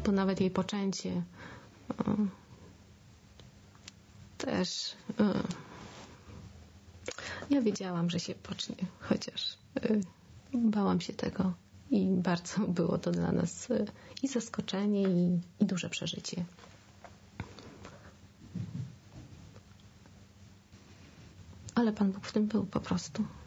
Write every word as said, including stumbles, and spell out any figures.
bo nawet jej poczęcie też ja wiedziałam, że się pocznie, chociaż bałam się tego i bardzo było to dla nas i zaskoczenie, i, i duże przeżycie. Ale Pan Bóg w tym był po prostu.